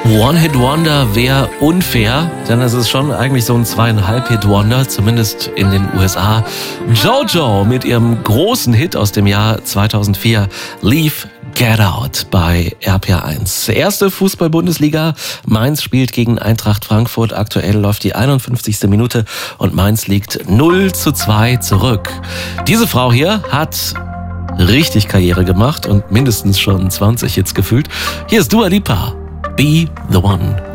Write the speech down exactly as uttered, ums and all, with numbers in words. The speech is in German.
One-Hit-Wonder wäre unfair, denn es ist schon eigentlich so ein Zweieinhalb-Hit-Wonder, zumindest in den U S A. JoJo mit ihrem großen Hit aus dem Jahr zweitausendvier, Leave Get Out bei R P R eins. Erste Fußball-Bundesliga. Mainz spielt gegen Eintracht Frankfurt. Aktuell läuft die einundfünfzigste Minute und Mainz liegt null zu zwei zurück. Diese Frau hier hat richtig Karriere gemacht und mindestens schon zwanzig Hits gefühlt. Hier ist Dua Lipa. Be the One.